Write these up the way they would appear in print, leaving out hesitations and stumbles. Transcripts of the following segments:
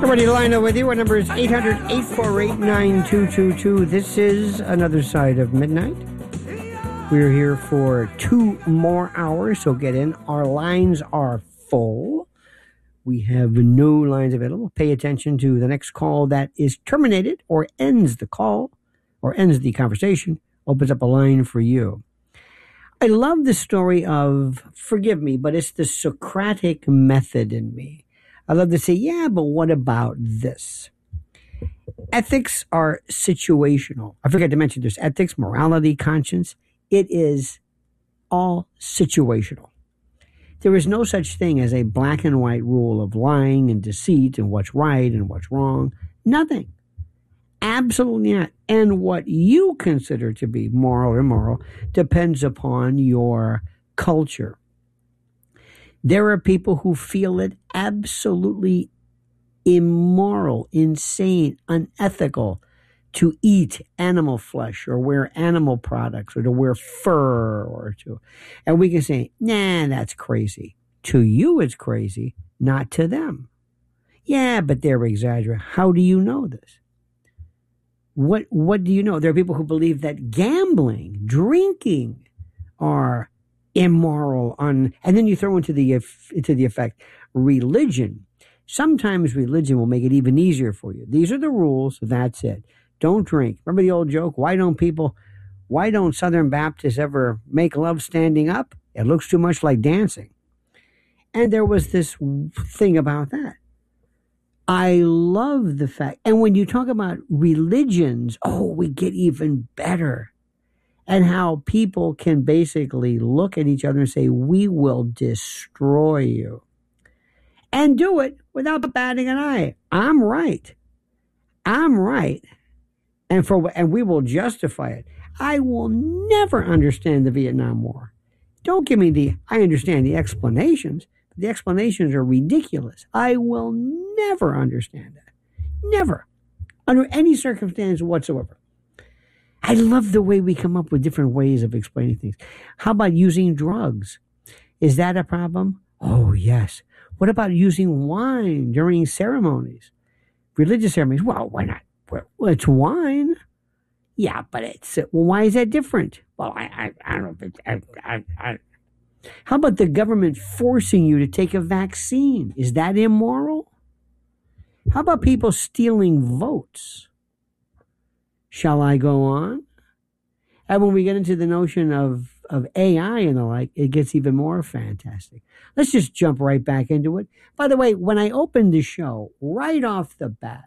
Everybody, Lionel with you. Our number is 800-848-9222. This is Another Side of Midnight. We're here for 2 more hours, so get in. Our lines are full. We have no lines available. Pay attention to the next call that is terminated or ends the call or ends the conversation, opens up a line for you. I love the story of, forgive me, but it's the Socratic method in me. I love to say, yeah, but what about this? Ethics are situational. I forgot to mention there's ethics, morality, conscience. It is all situational. There is no such thing as a black and white rule of lying and deceit and what's right and what's wrong. Nothing. Absolutely not. And what you consider to be moral or immoral depends upon your culture. There are people who feel it absolutely immoral, insane, unethical to eat animal flesh or wear animal products or to wear fur and we can say, nah, that's crazy. To you, it's crazy, not to them. Yeah, but they're exaggerating. How do you know this? What do you know? There are people who believe that gambling, drinking are immoral and then you throw into the effect religion. Sometimes religion will make it even easier for you. These are the rules. That's it. Don't drink. Remember the old joke? Why don't Southern Baptists ever make love standing up? It looks too much like dancing. And there was this thing about that. I love the fact, and when you talk about religions, we get even better. And how people can basically look at each other and say, we will destroy you. And do it without batting an eye. I'm right. And we will justify it. I will never understand the Vietnam War. Don't give me I understand the explanations. The explanations are ridiculous. I will never understand that. Never. Under any circumstance whatsoever. I love the way we come up with different ways of explaining things. How about using drugs? Is that a problem? Oh, yes. What about using wine during ceremonies? Religious ceremonies? Well, why not? Well, it's wine. Yeah, but why is that different? Well, I don't know. How about the government forcing you to take a vaccine? Is that immoral? How about people stealing votes? Shall I go on? And when we get into the notion of AI and the like, it gets even more fantastic. Let's just jump right back into it. By the way, when I opened the show, right off the bat,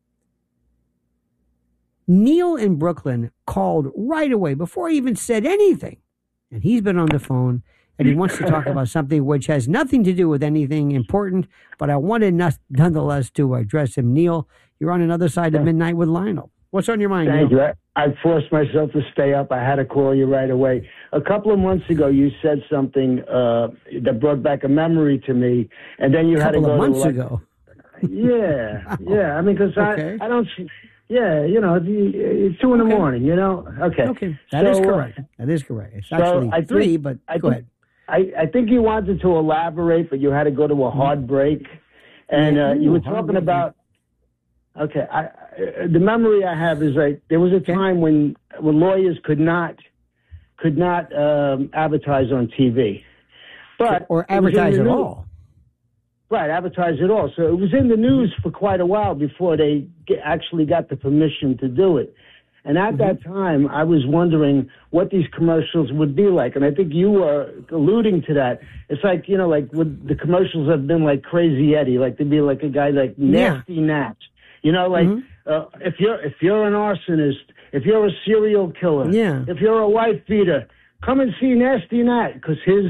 Neil in Brooklyn called right away before I even said anything. And he's been on the phone and he wants to talk about something which has nothing to do with anything important, but I wanted nonetheless to address him. Neil, you're on Another Side of Midnight with Lionel. What's on your mind, Thank Neil? you. I forced myself to stay up. I had to call you right away. A couple of months ago, you said something that brought back a memory to me, and then you had to go. A couple of months ago. Yeah, Wow. yeah. I mean, because Okay. I don't. Yeah, it's 2 in the morning. Okay, that is correct. That is correct. It's actually 3, but go ahead. I think you wanted to elaborate, but you had to go to a hard break, and you were talking about. Okay, the memory I have is like there was a time when lawyers could not advertise on TV, or advertise at all. Right, advertise at all. So it was in the news for quite a while before they actually got the permission to do it. And at that time, I was wondering what these commercials would be like. And I think you were alluding to that. It's like, like would the commercials have been like Crazy Eddie, like there'd be like a guy like Nasty Nat. If you're an arsonist, if you're a serial killer, if you're a wife beater, come and see Nasty Nat because his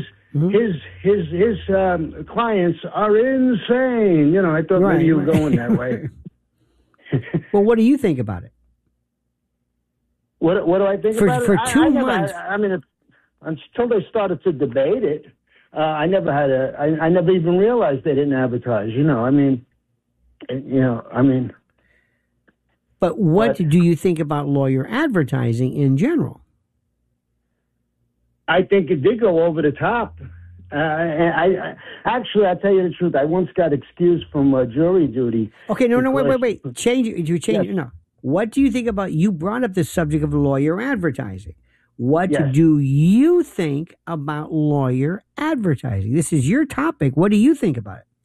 clients are insane. I thought maybe you were going that way. Well, what do you think about it? What do I think about it? For 2 months. Until they started to debate it, I never even realized they didn't advertise. But what do you think about lawyer advertising in general? I think it did go over the top. Actually, I'll tell you the truth. I once got excused from jury duty. Okay, no, wait. Change it. You change it. No. What do you think about? You brought up the subject of lawyer advertising. What do you think about lawyer advertising? This is your topic. What do you think about it?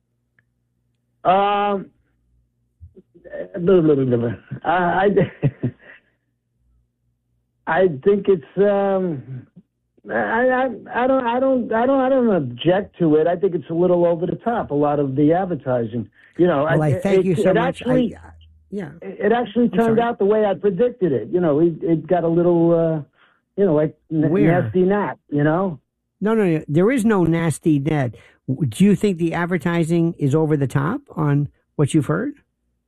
I think it's I don't object to it. I think it's a little over the top. A lot of the advertising, Well, I thank you so much. It actually turned out the way I predicted it. It got a little, like nasty gnat. No. There is no nasty gnat. Do you think the advertising is over the top on what you've heard?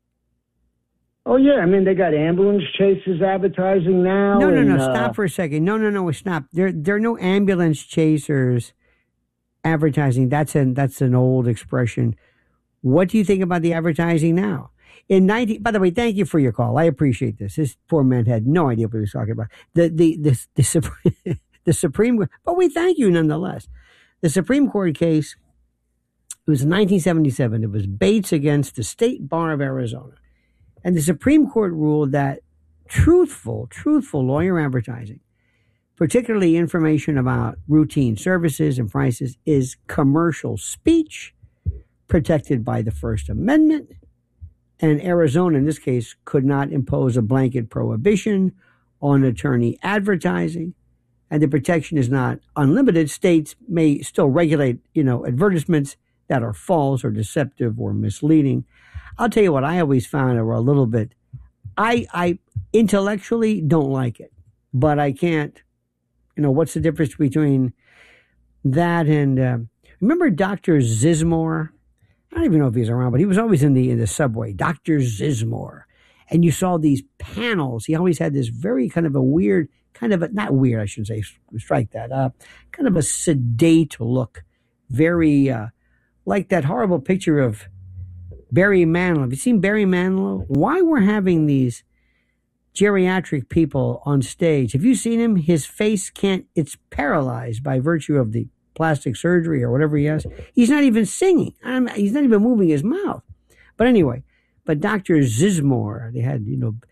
Oh, yeah. I mean, they got ambulance chases advertising now. No. Stop for a second. No. Stop. There are no ambulance chasers advertising. That's an old expression. What do you think about the advertising now? By the way, thank you for your call. I appreciate this. This poor man had no idea what he was talking about. The Supreme Court, but we thank you nonetheless. The Supreme Court case, it was in 1977. It was Bates against the State Bar of Arizona. And the Supreme Court ruled that truthful lawyer advertising, particularly information about routine services and prices, is commercial speech protected by the First Amendment. And Arizona, in this case, could not impose a blanket prohibition on attorney advertising. And the protection is not unlimited. States may still regulate, advertisements that are false or deceptive or misleading. I'll tell you what I always found were a little bit, I intellectually don't like it, but I can't, what's the difference between that and, remember Dr. Zizmore? I don't even know if he's around, but he was always in the subway, Dr. Zizmore. And you saw these panels. He always had this very kind of a weird, not weird, I shouldn't say, strike that up, kind of a sedate look, very, like that horrible picture of Barry Manilow. Have you seen Barry Manilow? Why we're having these geriatric people on stage? Have you seen him? His face it's paralyzed by virtue of the plastic surgery or whatever he has. He's not even singing. He's not even moving his mouth. But anyway, Dr. Zizmore, they had,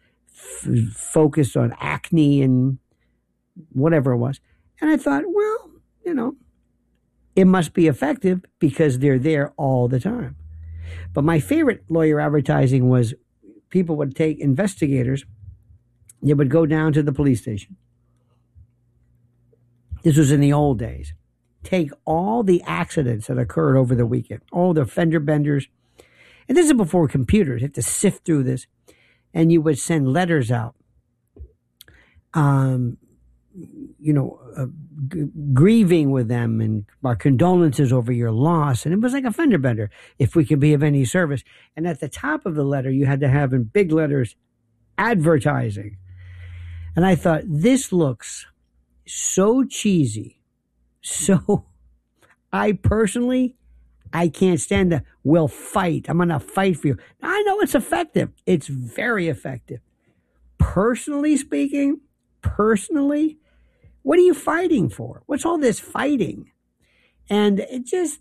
focused on acne and whatever it was. And I thought, well, it must be effective because they're there all the time. But my favorite lawyer advertising was people would take investigators, they would go down to the police station. This was in the old days. Take all the accidents that occurred over the weekend, all the fender benders. And this is before computers. You have to sift through this. And you would send letters out, grieving with them and our condolences over your loss. And it was like a fender bender, if we could be of any service. And at the top of the letter, you had to have in big letters, advertising. And I thought, this looks so cheesy. So I can't stand that. We'll fight. I'm going to fight for you. I know it's effective. It's very effective. Personally speaking, what are you fighting for? What's all this fighting? And it just,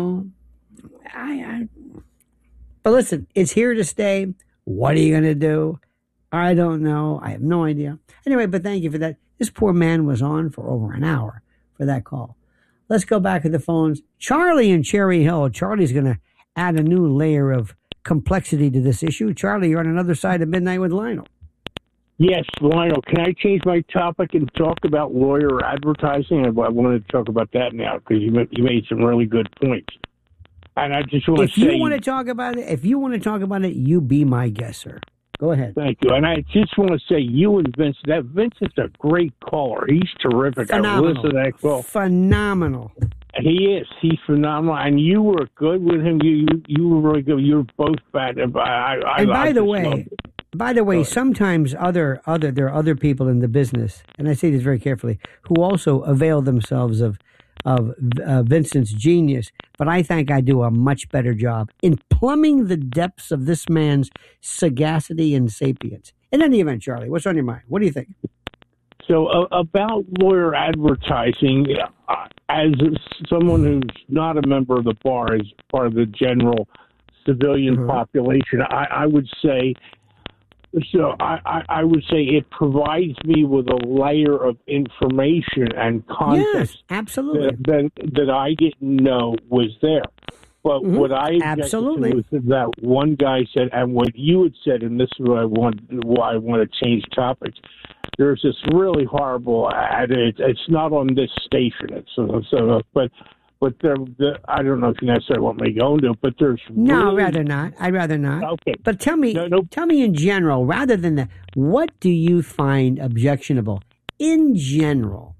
but listen, it's here to stay. What are you going to do? I don't know. I have no idea. Anyway, but thank you for that. This poor man was on for over an hour for that call. Let's go back to the phones. Charlie in Cherry Hill. Charlie's going to add a new layer of complexity to this issue. Charlie, you're on another side of Midnight with Lionel. Yes, Lionel, can I change my topic and talk about lawyer advertising? I wanted to talk about that now because you made some really good points. And I just want to say... If you want to talk about it, you be my guest, sir. Go ahead. Thank you. And I just want to say, you and Vincent, Vincent's a great caller. He's terrific. Phenomenal. I listened to that call. Phenomenal. He is. He's phenomenal. And you were good with him. You were really good. You were both bad. And by the way, sometimes there are other people in the business, and I say this very carefully, who also avail themselves of Vincent's genius, but I think I do a much better job in plumbing the depths of this man's sagacity and sapience. In any event, Charlie, what's on your mind? What do you think? So about lawyer advertising, as someone who's not a member of the bar, as part of the general civilian population, I would say. So I would say it provides me with a layer of information and context absolutely. that I didn't know was there. But what I objected to was that one guy said, and what you had said, and this is why I want to change topics. There's this really horrible ad. It's not on this station. But there, I don't know if you necessarily want me to go into it, but there's no, I'd rather not. Okay, but tell me in general, rather than that, what do you find objectionable in general?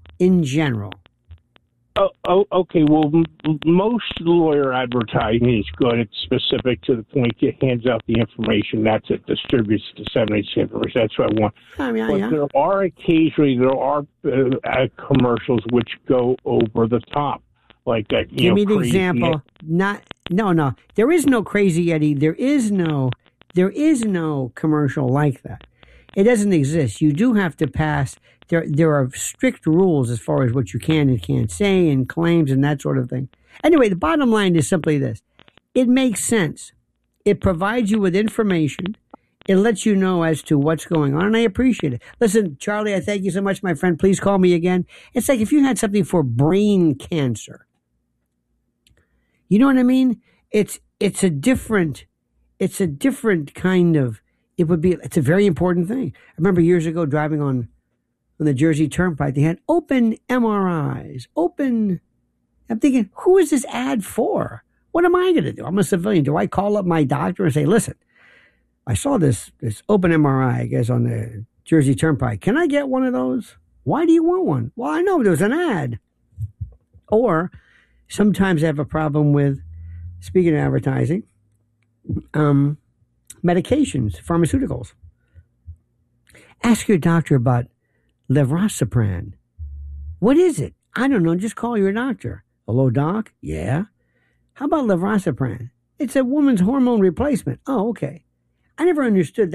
Okay. Well, most lawyer advertising is good. It's specific to the point. It hands out the information. That's it. Distributes, disseminates the information. That's what I want. There are occasionally commercials which go over the top. Like that, give me the example. No. There is no Crazy Eddie. There is no commercial like that. It doesn't exist. You do have to pass. There are strict rules as far as what you can and can't say and claims and that sort of thing. Anyway, the bottom line is simply this. It makes sense. It provides you with information. It lets you know as to what's going on, and I appreciate it. Listen, Charlie, I thank you so much, my friend. Please call me again. It's like if you had something for brain cancer. You know what I mean? It's a different kind of, it's a very important thing. I remember years ago driving on the Jersey Turnpike, they had open MRIs, I'm thinking, who is this ad for? What am I going to do? I'm a civilian. Do I call up my doctor and say, listen, I saw this open MRI, I guess, on the Jersey Turnpike. Can I get one of those? Why do you want one? Well, I know there's an ad. Or sometimes I have a problem with, speaking of advertising, medications, pharmaceuticals. Ask your doctor about Levrosapran. What is it? I don't know. Just call your doctor. Hello, doc? Yeah. How about Levrosapran? It's a woman's hormone replacement. Oh, okay. I never understood that.